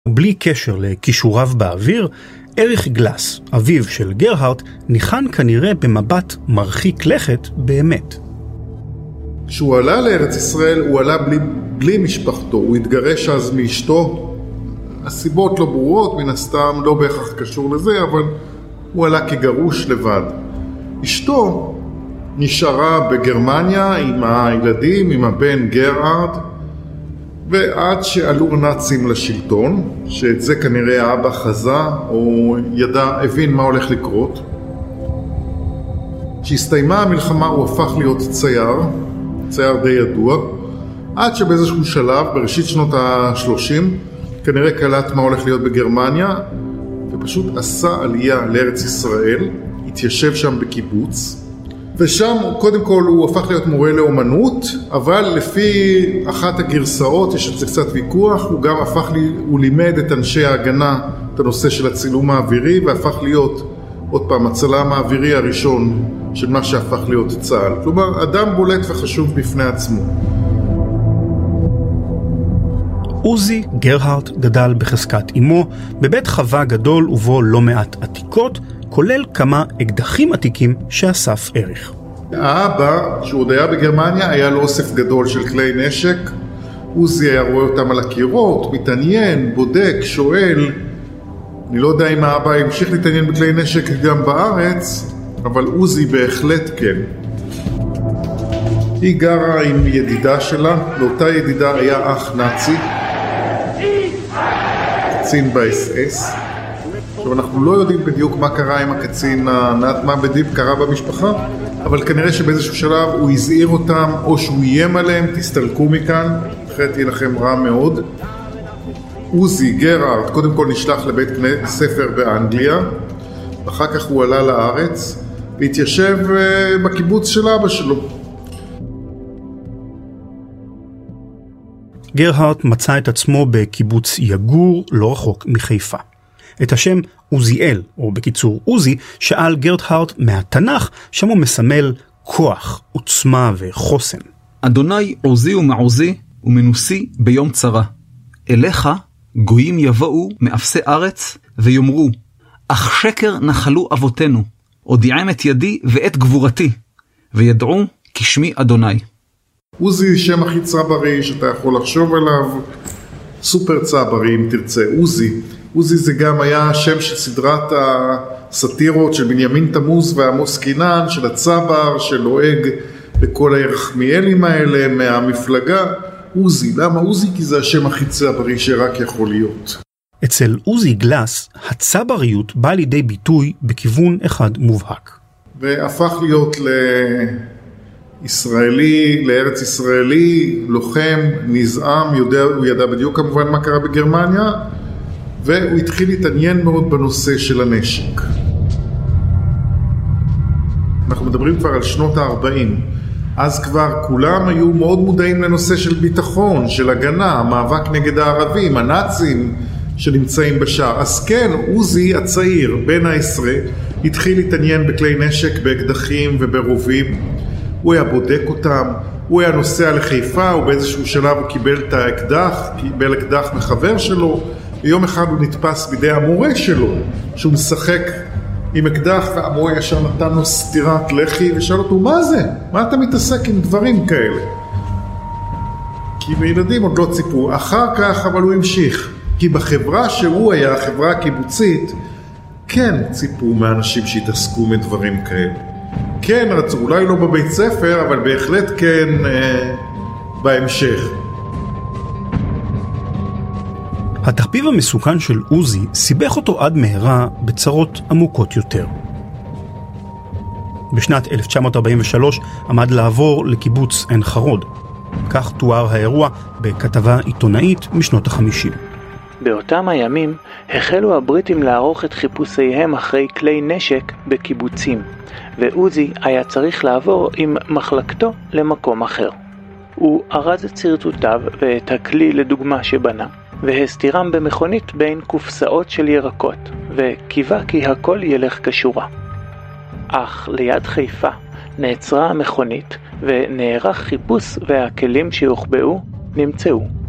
בלי קשר לכישוריו באוויר, אריך גלס, אביו של גרהארט, ניחן כנראה במבט מרחיק לכת באמת. כשהוא עלה לארץ ישראל, הוא עלה בלי משפחתו, הוא התגרש אז מאשתו. הסיבות לא ברורות, מן הסתם לא בהכרח קשור לזה, אבל הוא עלה כגרוש לבד. אשתו נשארה בגרמניה עם הילדים, עם הבן גרהארד, ועד שעלו הנאצים לשלטון, שאת זה כנראה האבא חזה או הבין מה הולך לקרות. כשהסתיימה המלחמה הוא הפך להיות צייר די ידוע, עד שבאיזשהו שלב, בראשית שנות ה-30, כנראה קלט מה הולך להיות בגרמניה, ופשוט עשה עלייה לארץ ישראל, התיישב שם בקיבוץ, ושם קודם כל הוא הפך להיות מורה לאומנות, אבל לפי אחת הגרסאות, יש את זה קצת ויכוח, הוא לימד את אנשי ההגנה את הנושא של הצילום האווירי, והפך להיות עוד פעם הצלם האווירי הראשון של מה שהפך להיות צה"ל. כלומר, אדם בולט וחשוב בפני עצמו. עוזי גרהארט גדל בחזקת אמו, בבית חווה גדול ובו לא מעט עתיקות, כולל כמה אקדחים עתיקים שאסף אריך. האבא, שהוא עוד היה בגרמניה, היה לו אוסף גדול של כלי נשק. עוזי היה רואה אותם על הקירות, מתעניין, בודק, שואל. אני לא יודע אם האבא המשיך להתעניין בכלי נשק גם בארץ, אבל עוזי בהחלט כן. היא גרה עם ידידה שלה, לאותה ידידה היה אח נאצי, קצין ב-SS. עכשיו אנחנו לא יודעים בדיוק מה קרה עם הקצין, מה בדיוק קרה במשפחה, אבל כנראה שבאיזשהו שלב הוא הזהיר אותם, או שהוא איים עליהם, תסתלקו מכאן, אחרת יהיה לכם רע מאוד. עוזי גרהארט קודם כל נשלח לבית ספר באנגליה, אחר כך הוא עלה לארץ, והתיישב בקיבוץ של אבא שלו. גרהארט מצא את עצמו בקיבוץ יגור, לא רחוק מחיפה. את השם עוזיאל, או בקיצור עוזי, שאל גרהארט מהתנ"ך, שם הוא מסמל כוח, עוצמה וחוסן. אדוני עוזי ומעוזי ומנוסי ביום צרה. אליך גויים יבואו מאפסי ארץ ויאמרו, אך שקר נחלו אבותינו, הודיעם את ידי ואת גבורתי, וידעו כשמי אדוני. עוזי שם הכי צברי שאתה יכול לחשוב עליו, סופר צברי אם תרצה, עוזי. עוזי זה גם היה שם של סדרת הסטירות של בנימין תמוז ועמוס קינן, של הצבר שלועג לכל הירחמיאלים האלה מהמפלגה. עוזי, למה עוזי? כי זה השם הכי צברי שרק יכול להיות. אצל עוזי גלס הצבריות באה לידי ביטוי בכיוון אחד מובהק. והפך להיות ישראלי, לארץ ישראלי, לוחם, נזעם, הוא ידע בדיוק כמובן מה קרה בגרמניה, והוא התחיל להתעניין מאוד בנושא של הנשק. אנחנו מדברים כבר על שנות ה-40. אז כבר כולם היו מאוד מודעים לנושא של ביטחון, של הגנה, המאבק נגד הערבים, הנאצים שנמצאים בשער. אז כן, עוזי הצעיר, בן העשרה, התחיל להתעניין בכלי נשק, באקדחים וברובים. הוא היה בודק אותם, הוא היה נוסע לחיפה, ובאיזשהו שלב הוא קיבל את האקדח, קיבל אקדח מחבר שלו, ויום אחד הוא נתפס בידי המורה שלו, שהוא משחק עם אקדח, והמורה ישר נתן לו סטירת לחי, ושאל אותו, מה זה? מה אתה מתעסק עם דברים כאלה? כי בילדים עוד לא ציפו. אחר כך, אבל הוא המשיך. כי בחברה שהוא היה, החברה הקיבוצית, כן ציפו מאנשים שהתעסקו מדברים כאלה. כן רצו, אולי לא בבית ספר, אבל בהחלט כן בהמשך. התחביב המסוכן של עוזי סיבך אותו עד מהרה בצרות עמוקות יותר. בשנת 1943 עמד לעבור לקיבוץ עין חרוד. כך תואר האירוע בכתבה עיתונאית משנות ה-50. באותם הימים החלו הבריטים לערוך את חיפושיהם אחרי כלי נשק בקיבוצים, ועוזי היה צריך לעבור עם מחלקתו למקום אחר. הוא ארז את סרטוטיו ואת הכלי לדוגמה שבנה, והסתירם במכונית בין קופסאות של ירקות, וקיווה כי הכל ילך כשורה. אך ליד חיפה נעצרה המכונית ונערך חיפוש, והכלים שהוחבאו נמצאו.